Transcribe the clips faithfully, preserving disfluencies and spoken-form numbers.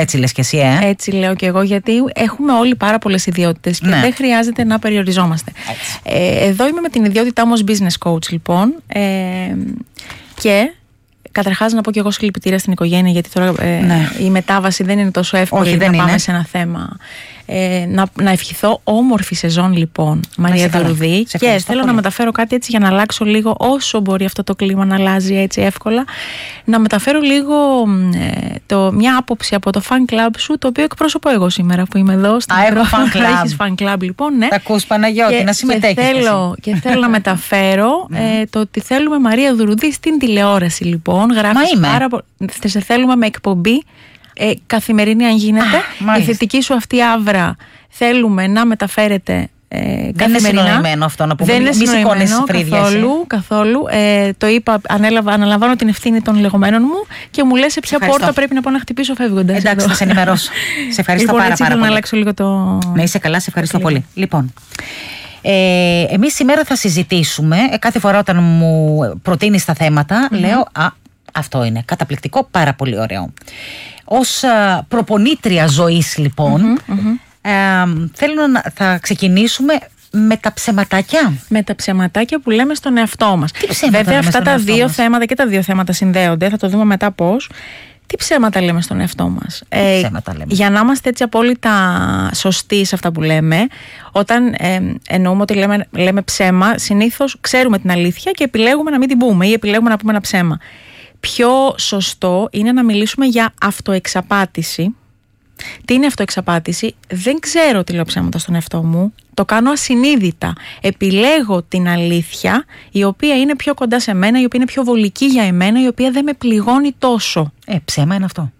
έτσι λες και εσύ, ε? Έτσι λέω και εγώ, γιατί έχουμε όλοι πάρα πολλές ιδιότητες και ναι. δεν χρειάζεται να περιοριζόμαστε. Ε, εδώ είμαι με την ιδιότητά μου ως business coach, λοιπόν. Ε, και καταρχάς να πω και εγώ συλληπιτήρια στην οικογένεια, γιατί τώρα ε, ναι. η μετάβαση δεν είναι τόσο εύκολη. Όχι, να δεν πάμε είναι. σε ένα θέμα. Ε, να, να ευχηθώ όμορφη σεζόν, λοιπόν, Μαρία Δουρουδή. Και θέλω πολύ. να μεταφέρω κάτι έτσι για να αλλάξω λίγο, όσο μπορεί αυτό το κλίμα να αλλάζει έτσι εύκολα, να μεταφέρω λίγο ε, το, μια άποψη από το fan club σου, το οποίο εκπρόσωπω εγώ σήμερα που είμαι εδώ. Στην Α, έχω fan club. Έχεις fan club, λοιπόν, ναι. Τα ακούς, Παναγιώτη, και, να συμμετέχεις. Και θέλω, και θέλω να μεταφέρω ε, το ότι θέλουμε Μαρία Δουρουδή στην τηλεόραση, λοιπόν. Γράφεις πάρα πολύ. Σε θέλουμε με εκπομπή. Ε, καθημερινή, αν γίνεται. Α, η θετική σου αυτή άβρα θέλουμε να μεταφέρεται ε, δεν καθημερινά. Είναι συνοημένο αυτό να πούμε. Δεν είναι συνοημένο καθόλου, ε. καθόλου. Ε, το είπα, ανέλαβα, αναλαμβάνω την ευθύνη των λεγόμενων μου και μου λες σε ποια ευχαριστώ. πόρτα πρέπει να πάω να χτυπήσω φεύγοντας. Εντάξει, εδώ. Θα σε ενημερώσω. Σε ευχαριστώ λοιπόν, πάρα, έτσι, πάρα πολύ. Να αλλάξω λίγο το... Να είσαι καλά, σε ευχαριστώ λίγο. πολύ. Λοιπόν, ε, εμείς σήμερα θα συζητήσουμε, ε, κάθε φορά όταν μου προτείνεις τα θέματα, mm-hmm. λέω, α, αυτό είναι καταπληκτικό, πάρα πολύ ωραίο. Ως α, προπονήτρια ζωής, λοιπόν, mm-hmm, mm-hmm. Ε, θέλω να θα ξεκινήσουμε με τα ψεματάκια. Με τα ψεματάκια που λέμε στον εαυτό μας. Τι ψέματα Βέβαια, λέμε αυτά στον τα δύο μας. θέματα και τα δύο θέματα συνδέονται, θα το δούμε μετά πώς. Τι ψέματα λέμε στον εαυτό μας. Τι ε, ψέματα λέμε. Για να είμαστε έτσι απόλυτα σωστοί σε αυτά που λέμε, όταν ε, εννοούμε ότι λέμε, λέμε ψέμα, συνήθως ξέρουμε την αλήθεια και επιλέγουμε να μην την πούμε ή επιλέγουμε να πούμε ένα ψέμα. Πιο σωστό είναι να μιλήσουμε για αυτοεξαπάτηση. Τι είναι αυτοεξαπάτηση? Δεν ξέρω τι λέω ψέματα στον εαυτό μου. Το κάνω ασυνείδητα. Επιλέγω την αλήθεια, η οποία είναι πιο κοντά σε μένα, η οποία είναι πιο βολική για εμένα, η οποία δεν με πληγώνει τόσο. Ε, ψέμα είναι αυτό.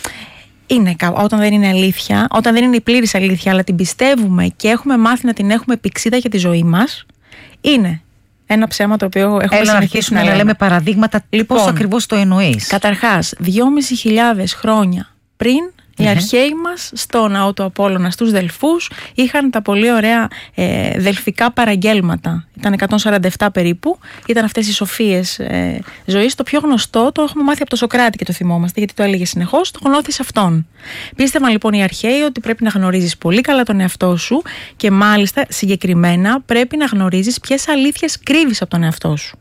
Είναι όταν δεν είναι αλήθεια, όταν δεν είναι η πλήρης αλήθεια, αλλά την πιστεύουμε και έχουμε μάθει να την έχουμε πηξίδα για τη ζωή μας, είναι ένα ψέμα το οποίο έχουμε συνηθίσει να, αρχίσουμε να λέμε. λέμε παραδείγματα. Λοιπόν, πώς ακριβώς το εννοείς? Καταρχάς, δυόμισι χιλιάδες χρόνια πριν, οι mm-hmm. αρχαίοι μας στο ναό του Απόλλωνα στους Δελφούς είχαν τα πολύ ωραία ε, δελφικά παραγγέλματα. Ήταν εκατόν σαράντα επτά περίπου, ήταν αυτές οι σοφίες ε, ζωής. Το πιο γνωστό το έχουμε μάθει από τον Σωκράτη και το θυμόμαστε, γιατί το έλεγε συνεχώς, το γνώθησε αυτόν. Πίστευαν λοιπόν οι αρχαίοι ότι πρέπει να γνωρίζεις πολύ καλά τον εαυτό σου και μάλιστα συγκεκριμένα πρέπει να γνωρίζεις ποιες αλήθειες κρύβεις από τον εαυτό σου.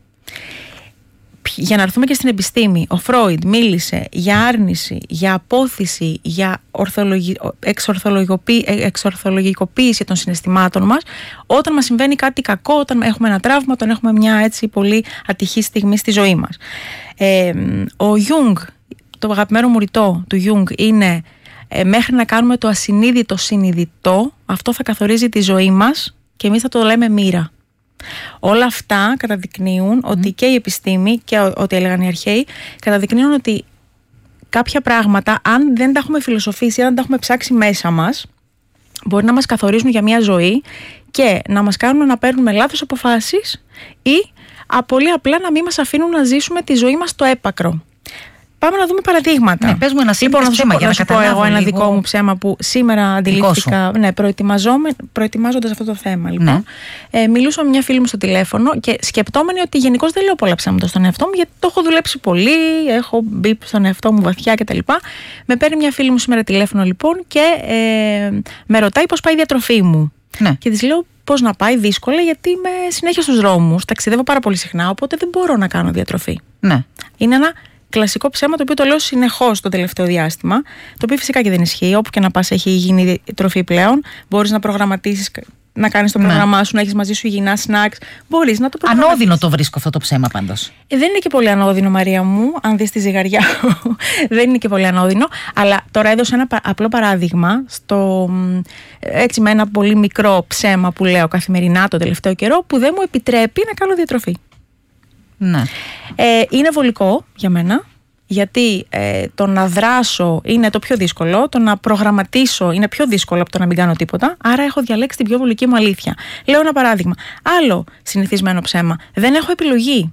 Για να έρθουμε και στην επιστήμη, ο Φρόιντ μίλησε για άρνηση, για απόθυση, για ορθολογι... εξορθολογικοποίη... εξορθολογικοποίηση των συναισθημάτων μας όταν μας συμβαίνει κάτι κακό, όταν έχουμε ένα τραύμα, όταν έχουμε μια έτσι πολύ ατυχή στιγμή στη ζωή μας. Ε, ο Γιούγκ, το αγαπημένο μου ρητό του Γιούγκ είναι ε, μέχρι να κάνουμε το ασυνείδητο συνειδητό, αυτό θα καθορίζει τη ζωή μας και εμείς θα το λέμε μοίρα. Όλα αυτά καταδεικνύουν mm. ότι και η επιστήμη και ό,τι έλεγαν οι αρχαίοι καταδεικνύουν ότι κάποια πράγματα, αν δεν τα έχουμε φιλοσοφήσει, αν δεν τα έχουμε ψάξει μέσα μας, μπορεί να μας καθορίζουν για μια ζωή και να μας κάνουν να παίρνουμε λάθος αποφάσεις ή πολύ απλά να μην μας αφήνουν να ζήσουμε τη ζωή μας στο έπακρο. Πάμε να δούμε παραδείγματα. Ναι, πες μου ένα σύμπαν λοιπόν, ψέμα για να καταλάβω. Να σου πω εγώ ένα λίγο... δικό μου ψέμα που σήμερα αντιλήφθηκα, ναι, προετοιμάζοντας αυτό το θέμα. Λοιπόν. Ναι. Ε, μιλούσα με μια φίλη μου στο τηλέφωνο και σκεπτόμενη ότι γενικώς δεν λέω πολλά ψέματα στον εαυτό μου, γιατί το έχω δουλέψει πολύ, έχω μπει στον εαυτό μου βαθιά κτλ. Με παίρνει μια φίλη μου σήμερα τηλέφωνο λοιπόν και ε, με ρωτάει πώς πάει η διατροφή μου. Ναι. Και της λέω πώς να πάει, δύσκολα, γιατί είμαι συνέχεια στους δρόμους, ταξιδεύω πάρα πολύ συχνά, οπότε δεν μπορώ να κάνω διατροφή. Ναι. Είναι ένα κλασικό ψέμα το οποίο το λέω συνεχώς το τελευταίο διάστημα, το οποίο φυσικά και δεν ισχύει. Όπου και να πας έχει υγιεινή τροφή πλέον. Μπορείς να προγραμματίσεις, να κάνεις το ναι. πρόγραμμά σου, να έχεις μαζί σου υγιεινά σνακς. Μπορείς να το προγραμματίσεις. Ανώδυνο το βρίσκω αυτό το ψέμα πάντως. Ε, δεν είναι και πολύ ανώδυνο, Μαρία μου, αν δεις τη ζυγαριά. Δεν είναι και πολύ ανώδυνο. Αλλά τώρα έδωσα ένα απλό παράδειγμα στο, έτσι με ένα πολύ μικρό ψέμα που λέω καθημερινά το τελευταίο καιρό, που δεν μου επιτρέπει να κάνω διατροφή. Ναι. Ε, είναι βολικό για μένα, γιατί ε, το να δράσω είναι το πιο δύσκολο, το να προγραμματίσω είναι πιο δύσκολο από το να μην κάνω τίποτα, άρα έχω διαλέξει την πιο βολική μου αλήθεια. Λέω ένα παράδειγμα. Άλλο συνηθισμένο ψέμα. Δεν έχω επιλογή.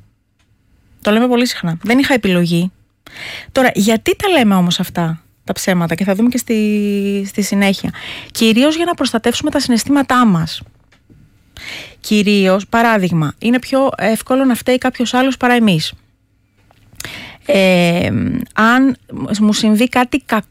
Το λέμε πολύ συχνά. Δεν είχα επιλογή. Τώρα, γιατί τα λέμε όμως αυτά τα ψέματα, και θα δούμε και στη, στη συνέχεια. Κυρίως για να προστατεύσουμε τα συναισθήματά μας. Κυρίως, παράδειγμα, είναι πιο εύκολο να φταίει κάποιος άλλος παρά εμείς. Ε, αν μου συμβεί κάτι κακό